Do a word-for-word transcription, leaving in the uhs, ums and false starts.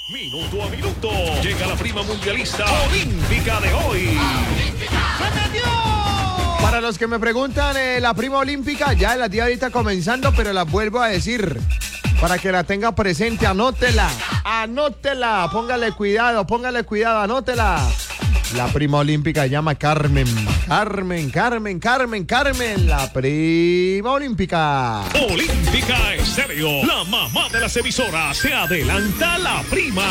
Minuto a minuto. Llega la prima mundialista olímpica de hoy. Para los que me preguntan, eh, la prima olímpica ya la día ahorita comenzando, pero la vuelvo a decir para que la tenga presente. Anótela, anótela, póngale cuidado, póngale cuidado, anótela. La prima olímpica se llama Carmen, Carmen, Carmen, Carmen, Carmen, la prima olímpica. Olímpica Estéreo, la mamá de las emisoras. Se adelanta la prima.